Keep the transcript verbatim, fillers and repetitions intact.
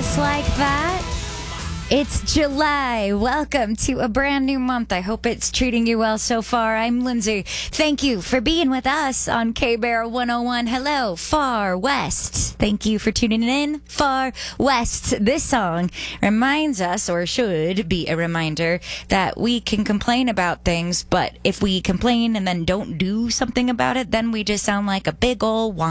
Just like that, it's July. Welcome to a brand new month. I hope it's treating you well so far. I'm Lindsay. Thank you for being with us on K-Bear one oh one. Hello, Far West. Thank you for tuning in, Far West. This song reminds us, or should be a reminder, that we can complain about things, but if we complain and then don't do something about it, then we just sound like a big old